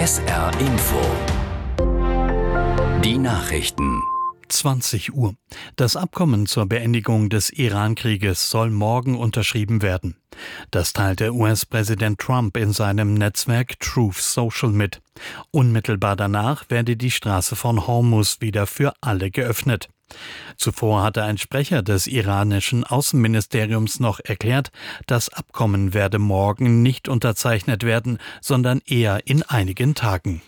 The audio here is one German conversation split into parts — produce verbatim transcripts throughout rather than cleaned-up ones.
S R Info. Die Nachrichten. zwanzig Uhr. Das Abkommen zur Beendigung des Iran-Krieges soll morgen unterschrieben werden. Das teilte U S-Präsident Trump in seinem Netzwerk Truth Social mit. Unmittelbar danach werde die Straße von Hormuz wieder für alle geöffnet. Zuvor hatte ein Sprecher des iranischen Außenministeriums noch erklärt, das Abkommen werde morgen nicht unterzeichnet werden, sondern eher in einigen Tagen.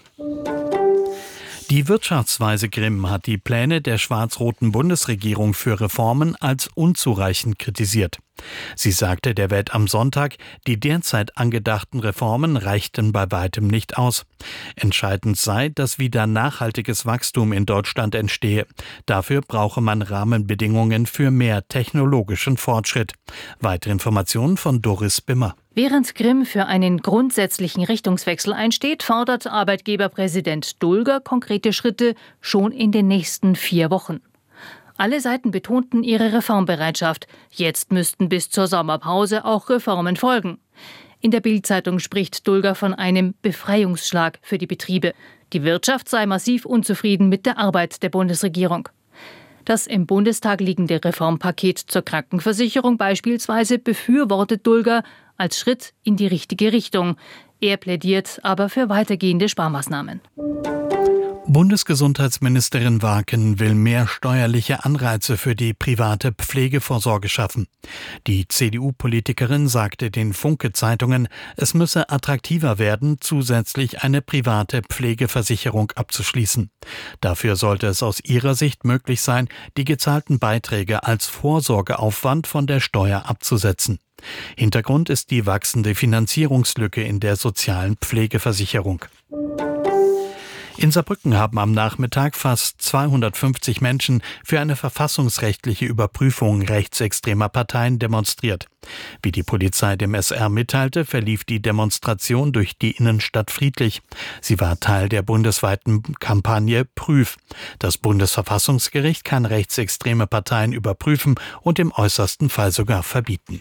Die Wirtschaftsweise Grimm hat die Pläne der schwarz-roten Bundesregierung für Reformen als unzureichend kritisiert. Sie sagte der Welt am Sonntag, die derzeit angedachten Reformen reichten bei weitem nicht aus. Entscheidend sei, dass wieder nachhaltiges Wachstum in Deutschland entstehe. Dafür brauche man Rahmenbedingungen für mehr technologischen Fortschritt. Weitere Informationen von Doris Bimmer. Während Grimm für einen grundsätzlichen Richtungswechsel einsteht, fordert Arbeitgeberpräsident Dulger konkrete Schritte schon in den nächsten vier Wochen. Alle Seiten betonten ihre Reformbereitschaft. Jetzt müssten bis zur Sommerpause auch Reformen folgen. In der Bild-Zeitung spricht Dulger von einem Befreiungsschlag für die Betriebe. Die Wirtschaft sei massiv unzufrieden mit der Arbeit der Bundesregierung. Das im Bundestag liegende Reformpaket zur Krankenversicherung beispielsweise befürwortet Dulger als Schritt in die richtige Richtung. Er plädiert aber für weitergehende Sparmaßnahmen. Bundesgesundheitsministerin Waken will mehr steuerliche Anreize für die private Pflegevorsorge schaffen. Die C D U-Politikerin sagte den Funke-Zeitungen, es müsse attraktiver werden, zusätzlich eine private Pflegeversicherung abzuschließen. Dafür sollte es aus ihrer Sicht möglich sein, die gezahlten Beiträge als Vorsorgeaufwand von der Steuer abzusetzen. Hintergrund ist die wachsende Finanzierungslücke in der sozialen Pflegeversicherung. In Saarbrücken haben am Nachmittag fast zweihundertfünfzig Menschen für eine verfassungsrechtliche Überprüfung rechtsextremer Parteien demonstriert. Wie die Polizei dem S R mitteilte, verlief die Demonstration durch die Innenstadt friedlich. Sie war Teil der bundesweiten Kampagne Prüf. Das Bundesverfassungsgericht kann rechtsextreme Parteien überprüfen und im äußersten Fall sogar verbieten.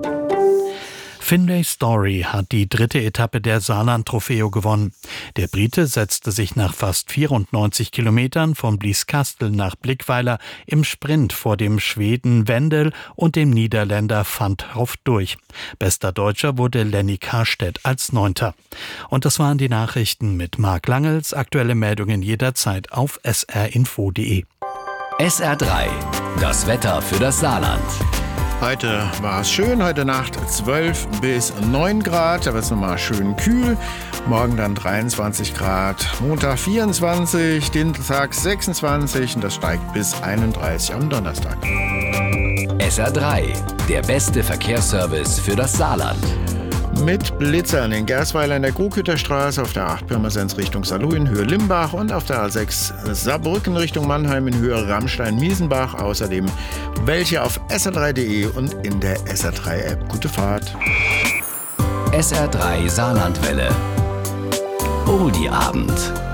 Finlay Story hat die dritte Etappe der Saarland-Trofeo gewonnen. Der Brite setzte sich nach fast vierundneunzig Kilometern von Blieskastel nach Blickweiler im Sprint vor dem Schweden Wendel und dem Niederländer Van 't Hoff durch. Bester Deutscher wurde Lenny Karstedt als Neunter. Und das waren die Nachrichten mit Marc Langels. Aktuelle Meldungen jederzeit auf s r info punkt d e. S R drei. Das Wetter für das Saarland. Heute war es schön, heute Nacht zwölf bis neun Grad, da wird es nochmal schön kühl. Morgen dann dreiundzwanzig Grad, Montag vierundzwanzig, Dienstag sechsundzwanzig und das steigt bis einunddreißig am Donnerstag. S R drei, der beste Verkehrsservice für das Saarland. Mit Blitzern in Gersweiler in der Groküterstraße, auf der acht Pirmasens Richtung Saarlouis in Höhe Limbach und auf der A sechs Saarbrücken Richtung Mannheim in Höhe Rammstein-Miesenbach. Außerdem welche auf S R drei punkt d e und in der S R drei App. Gute Fahrt. S R drei Saarlandwelle. Oldie Abend.